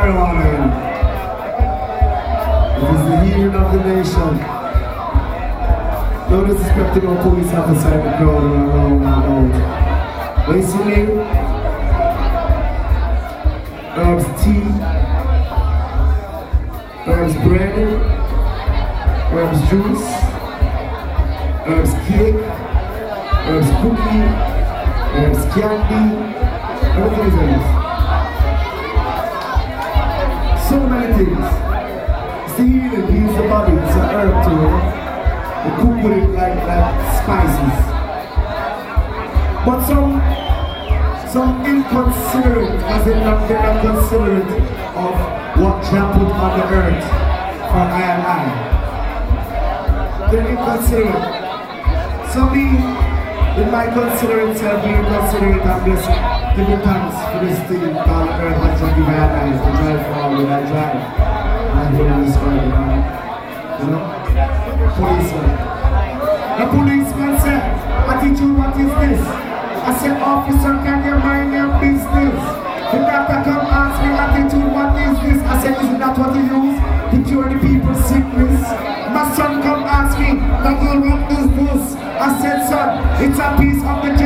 marijuana. It is the healing of the nation. No disrespect to no police officer in the crowd around and out. What is your name? Herbs tea, herbs bread, herbs juice, herbs cake, herbs cookie, herbs candy, everything is herbs. So many things. See, it heals the body, it's an herb too. You cook with it like spices. But some inconsiderate, as in they're not considerate of what Jah put on the earth for I and I. They're inconsiderate. So me, in my considerate self, being considerate, I'm just giving thanks for this thing called the earth that Jah give I and I, to drive forward when I drive. I'm here in this world, you know? Policeman. The policeman said, attitude, what is this? I said, officer, can you mind your business? The doctor come ask me, attitude, what is this? I said, isn't that what you use to cure the people's sickness? My son come ask me, what is this? I said, son, it's a piece of the